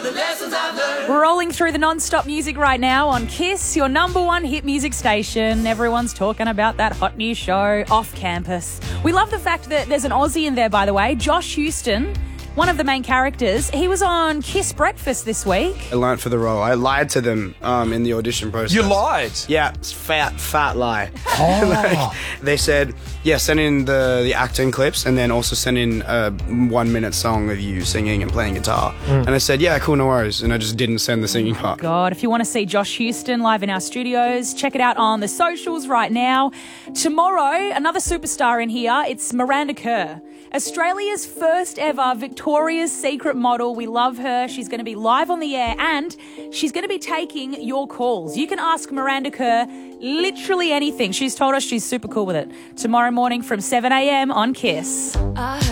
We're rolling through the non-stop music right now on Kiss, your number one hit music station. Everyone's talking about that hot new show, Off Campus. We love the fact that there's an Aussie in there, by the way, Josh Houston, one of the main characters. He was on Kiss Breakfast this week. I learnt for the role. I lied to them in the audition process. You lied? Yeah, it's fat lie. They said, yeah, send in the acting clips and then also send in a 1 minute song of you singing and playing guitar. And I said, yeah, cool, no worries. And I just didn't send the singing part. God, if you want to see Josh Houston live in our studios, check it out on the socials right now. Tomorrow, another superstar in here. It's Miranda Kerr, Australia's first ever Victoria's Secret model. We love her. She's going to be live on the air and she's going to be taking your calls. You can ask Miranda Kerr literally anything. She's told us she's super cool with it. Tomorrow morning from 7 a.m. on Kiss.